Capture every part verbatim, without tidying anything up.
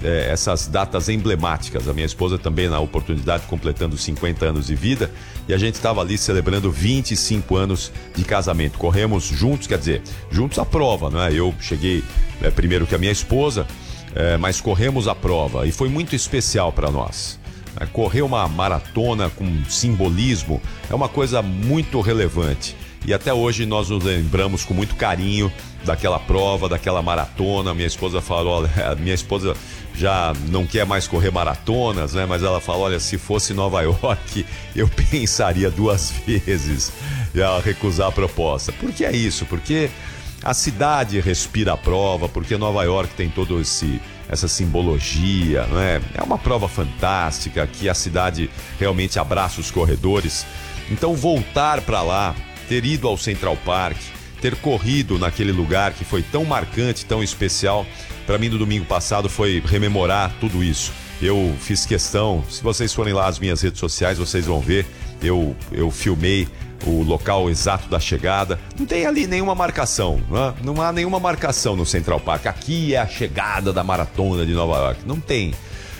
é, essas datas emblemáticas. A minha esposa também, na oportunidade, completando cinquenta anos de vida, e a gente estava ali celebrando vinte e cinco anos de casamento. Corremos juntos, quer dizer, juntos a prova, né? Eu cheguei é, primeiro que a minha esposa, é, mas corremos a prova e foi muito especial para nós. Correr uma maratona com simbolismo é uma coisa muito relevante. E até hoje nós nos lembramos com muito carinho daquela prova, daquela maratona. Minha esposa falou, olha, minha esposa já não quer mais correr maratonas, né? Mas ela falou, olha, se fosse Nova York, eu pensaria duas vezes a recusar a proposta. Por que é isso? Porque a cidade respira a prova, porque Nova York tem todo esse essa simbologia, não é? É uma prova fantástica que a cidade realmente abraça os corredores. Então voltar para lá, ter ido ao Central Park, ter corrido naquele lugar que foi tão marcante, tão especial, para mim no domingo passado foi rememorar tudo isso. Eu fiz questão, se vocês forem lá às minhas redes sociais, vocês vão ver, eu, eu filmei o local exato da chegada. Não tem ali nenhuma marcação, né? Não há nenhuma marcação no Central Park. Aqui é a chegada da maratona de Nova York. Não tem.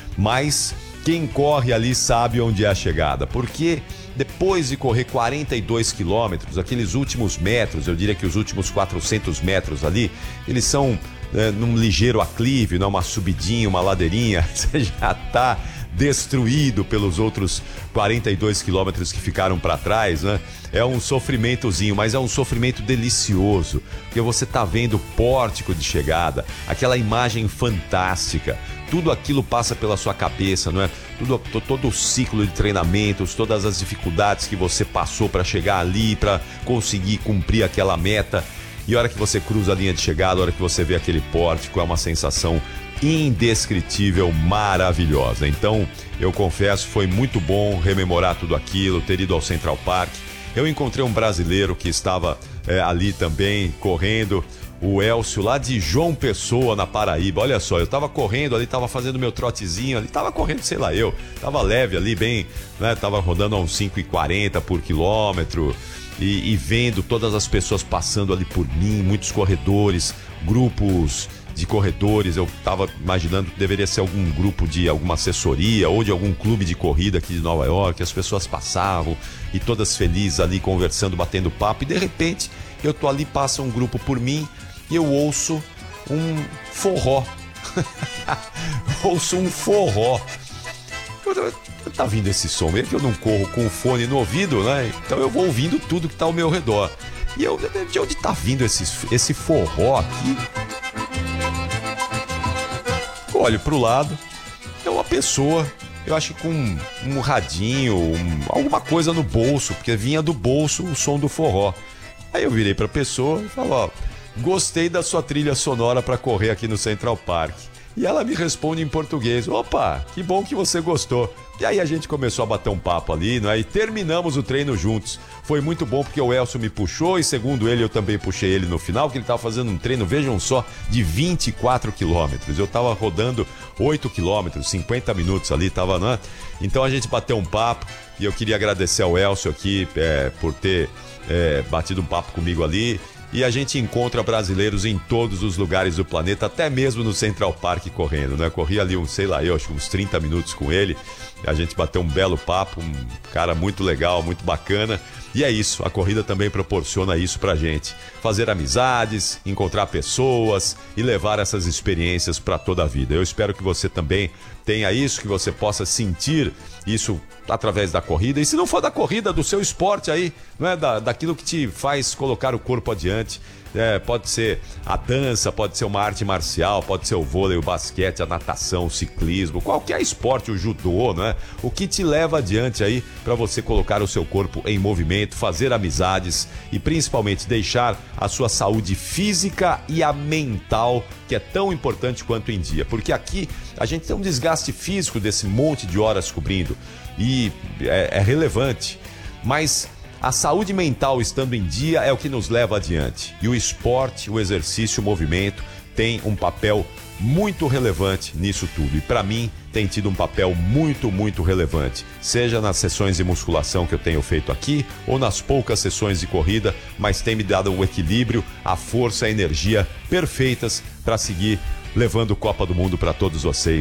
Mas quem corre ali sabe onde é a chegada, porque depois de correr quarenta e dois quilômetros, aqueles últimos metros, eu diria que os últimos quatrocentos metros ali, eles são é, num ligeiro aclive, não, uma subidinha, uma ladeirinha, você já está destruído pelos outros quarenta e dois quilômetros que ficaram para trás, né? É um sofrimentozinho, mas é um sofrimento delicioso, porque você tá vendo o pórtico de chegada, aquela imagem fantástica, tudo aquilo passa pela sua cabeça, não é? Tudo, todo o ciclo de treinamentos, todas as dificuldades que você passou para chegar ali, para conseguir cumprir aquela meta, e a hora que você cruza a linha de chegada, a hora que você vê aquele pórtico, é uma sensação indescritível, maravilhosa. Então, eu confesso, foi muito bom rememorar tudo aquilo, ter ido ao Central Park. Eu encontrei um brasileiro que estava é, ali também, correndo, o Elcio, lá de João Pessoa, na Paraíba. Olha só, eu estava correndo ali, estava fazendo meu trotezinho ali, estava correndo, sei lá eu, estava leve ali, bem, né, estava rodando a uns cinco e quarenta por quilômetro e, e vendo todas as pessoas passando ali por mim, muitos corredores, grupos de corredores. Eu estava imaginando que deveria ser algum grupo de alguma assessoria ou de algum clube de corrida aqui de Nova York. As pessoas passavam e todas felizes ali conversando, batendo papo, e de repente eu tô ali, passa um grupo por mim e eu ouço um forró. Ouço um forró. Eu, eu, eu, tá vindo esse som, é que eu não corro com o fone no ouvido, né? Então eu vou ouvindo tudo que tá ao meu redor. E eu, de onde tá vindo esse, esse forró aqui? Olho pro lado, é uma pessoa, eu acho que com um, um radinho, um, alguma coisa no bolso, porque vinha do bolso o som do forró. Aí eu virei pra pessoa e falei, ó, gostei da sua trilha sonora para correr aqui no Central Park. E ela me responde em português, opa, que bom que você gostou. E aí a gente começou a bater um papo ali, né? E terminamos o treino juntos. Foi muito bom porque o Elcio me puxou e, segundo ele, eu também puxei ele no final, porque ele estava fazendo um treino, vejam só, de vinte e quatro quilômetros. Eu estava rodando oito quilômetros, cinquenta minutos ali, tava, né? Então a gente bateu um papo e eu queria agradecer ao Elcio aqui é, por ter é, batido um papo comigo ali. E a gente encontra brasileiros em todos os lugares do planeta, até mesmo no Central Park correndo, né? Corri ali uns, sei lá, eu acho que uns trinta minutos com ele. A gente bateu um belo papo, um cara muito legal, muito bacana. E é isso, a corrida também proporciona isso pra gente. Fazer amizades, encontrar pessoas e levar essas experiências pra toda a vida. Eu espero que você também tenha isso, que você possa sentir isso através da corrida. E se não for da corrida, do seu esporte aí, não é? Da, daquilo que te faz colocar o corpo adiante. É, pode ser a dança, pode ser uma arte marcial, pode ser o vôlei, o basquete, a natação, o ciclismo, qualquer esporte, o judô, né? O que te leva adiante aí para você colocar o seu corpo em movimento, fazer amizades e principalmente deixar a sua saúde física e a mental, que é tão importante quanto em dia. Porque aqui a gente tem um desgaste físico desse monte de horas cobrindo e é, é relevante, mas a saúde mental estando em dia é o que nos leva adiante. E o esporte, o exercício, o movimento tem um papel muito relevante nisso tudo. E para mim tem tido um papel muito, muito relevante. Seja nas sessões de musculação que eu tenho feito aqui ou nas poucas sessões de corrida, mas tem me dado o equilíbrio, a força, a energia perfeitas para seguir levando Copa do Mundo para todos vocês.